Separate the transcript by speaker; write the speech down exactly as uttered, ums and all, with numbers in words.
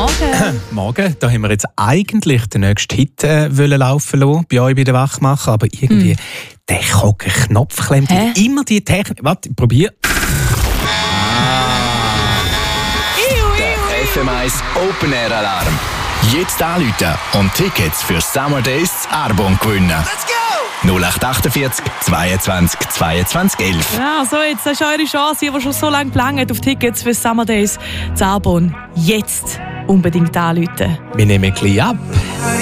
Speaker 1: Morgen.
Speaker 2: Morgen, da haben wir jetzt eigentlich den nächsten Hit äh, wollen laufen lassen, bei euch bei der Wachmacher, aber irgendwie mm. der Knopf klemmt immer die Technik. Warte, probier.
Speaker 3: Der F M eins Open Air Alarm. Jetzt anrufen und Tickets für Summer Days zu Arbon gewinnen. Let's go! null acht achtundvierzig zweiundzwanzig zweiundzwanzig elf.
Speaker 1: Ja, so, jetzt ist eure Chance, die schon so lange geplant auf Tickets für Summer Days zu Arbon. Jetzt unbedingt anrufen.
Speaker 2: Wir nehmen ein bisschen ab.